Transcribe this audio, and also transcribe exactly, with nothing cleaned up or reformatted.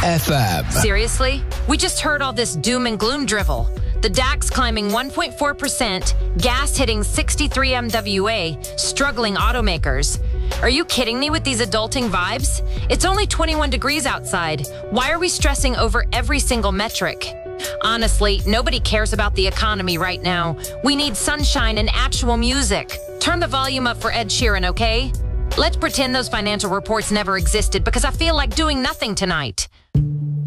F M. Seriously? We just heard all this doom and gloom drivel. The DAX climbing one point four percent, gas hitting sixty-three M W A, struggling automakers. Are you kidding me with these adulting vibes? It's only twenty-one degrees outside. Why are we stressing over every single metric? Honestly, nobody cares about the economy right now. We need sunshine and actual music. Turn the volume up for Ed Sheeran, okay? Let's pretend those financial reports never existed because I feel like doing nothing tonight.